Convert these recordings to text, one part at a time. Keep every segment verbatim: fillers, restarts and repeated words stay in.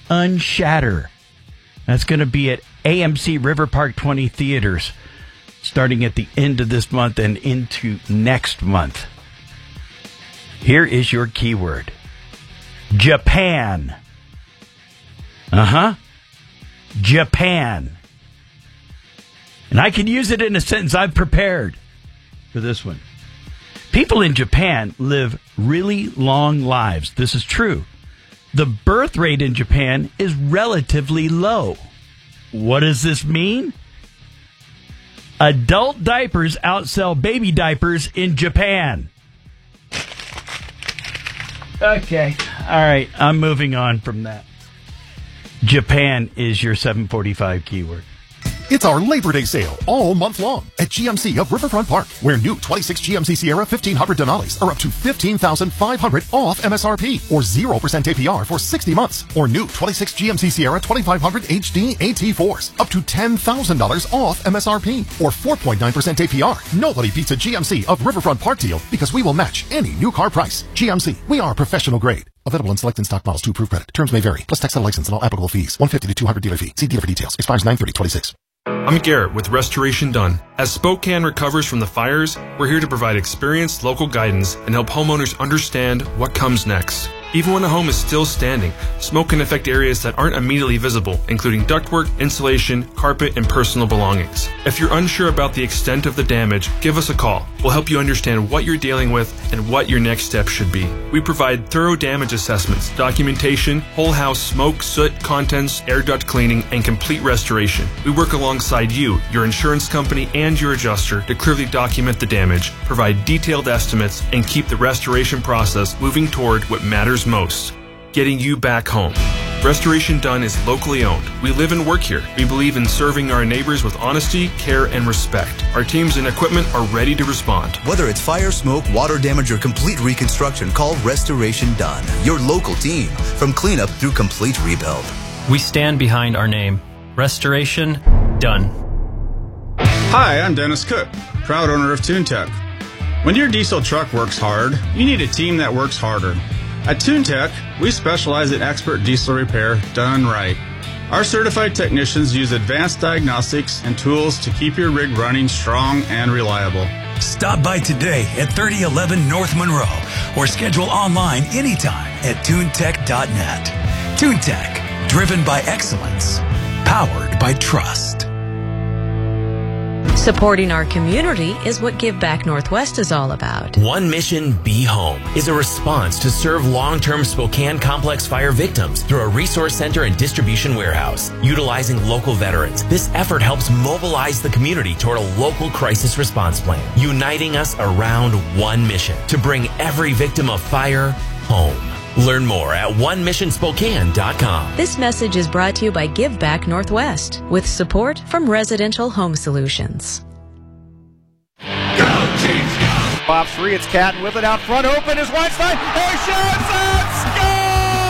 Unshatter. That's going to be at A M C River Park twenty Theaters starting at the end of this month and into next month. Here is your keyword. Japan. Uh-huh. Japan. And I can use it in a sentence. I've prepared for this one. People in Japan live really long lives. This is true. The birth rate in Japan is relatively low. What does this mean? Adult diapers outsell baby diapers in Japan. Okay. All right. I'm moving on from that. Japan is your seven forty-five keyword. It's our Labor Day sale all month long at G M C of Riverfront Park, where new twenty-six G M C Sierra fifteen hundred Denali's are up to fifteen thousand five hundred dollars off M S R P, or zero percent A P R for sixty months, or new twenty-six G M C Sierra twenty-five hundred H D A T fours up to ten thousand dollars off M S R P, or four point nine percent A P R. Nobody beats a G M C of Riverfront Park deal because we will match any new car price. G M C, we are professional grade. Available in select in-stock models to approve credit. Terms may vary. Plus tax and license and all applicable fees. one hundred fifty to two hundred dealer fee. See dealer for details. Expires nine thirty twenty-six. I'm Garrett with Restoration Done. As Spokane recovers from the fires, we're here to provide experienced local guidance and help homeowners understand what comes next. Even when a home is still standing, smoke can affect areas that aren't immediately visible, including ductwork, insulation, carpet, and personal belongings. If you're unsure about the extent of the damage, give us a call. We'll help you understand what you're dealing with and what your next step should be. We provide thorough damage assessments, documentation, whole house smoke, soot, contents, air duct cleaning, and complete restoration. We work alongside you, your insurance company, and your adjuster to clearly document the damage, provide detailed estimates, and keep the restoration process moving toward what matters most, getting you back home. Restoration Done is locally owned. We live and work here. We believe in serving our neighbors with honesty, care, and respect. Our teams and equipment are ready to respond. Whether it's fire, smoke, water damage, or complete reconstruction, call Restoration Done. Your local team, from cleanup through complete rebuild. We stand behind our name. Restoration Done. Hi, I'm Dennis Cook, proud owner of TuneTech. When your diesel truck works hard, you need a team that works harder. At TuneTech, we specialize in expert diesel repair done right. Our certified technicians use advanced diagnostics and tools to keep your rig running strong and reliable. Stop by today at thirty eleven North Monroe or schedule online anytime at tune tech dot net. TuneTech, driven by excellence, powered by trust. Supporting our community is what Give Back Northwest is all about. One Mission Be Home is a response to serve long-term Spokane complex fire victims through a resource center and distribution warehouse. Utilizing local veterans, this effort helps mobilize the community toward a local crisis response plan, uniting us around one mission to bring every victim of fire home. Learn more at one mission spokane dot com. This message is brought to you by Give Back Northwest with support from Residential Home Solutions. Go, Chiefs, go! Bob three, it's Catton with it out front, open is Weinstein, he shoots and scores!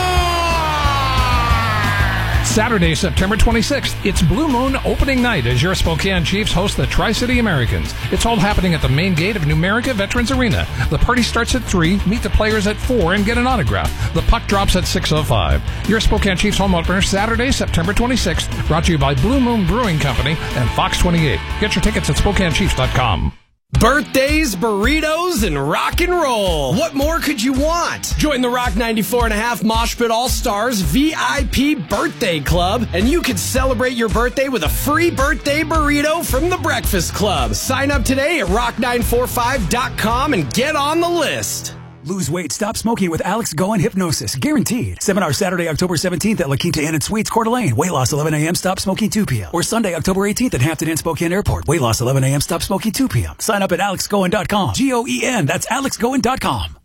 Saturday, September twenty-sixth, it's Blue Moon opening night as your Spokane Chiefs host the Tri-City Americans. It's all happening at the main gate of Numerica Veterans Arena. The party starts at three, meet the players at four, and get an autograph. The puck drops at six oh five. Your Spokane Chiefs home opener, Saturday, September twenty-sixth, brought to you by Blue Moon Brewing Company and Fox twenty-eight. Get your tickets at spokane chiefs dot com. Birthdays, burritos, and rock and roll. What more could you want? Join the Rock ninety-four and a half Mosh Pit All-Stars V I P Birthday Club, and you can celebrate your birthday with a free birthday burrito from the Breakfast Club. Sign up today at rock nine four five dot com and get on the list. Lose weight, stop smoking with Alex Goen Hypnosis. Guaranteed. Seminar Saturday, October seventeenth at La Quinta Inn and Suites, Coeur d'Alene. Weight loss eleven a.m., stop smoking two p.m. Or Sunday, October eighteenth at Hampton Inn Spokane Airport. Weight loss eleven a.m., stop smoking two p.m. Sign up at alex goen dot com. G O E N, that's alex goen dot com.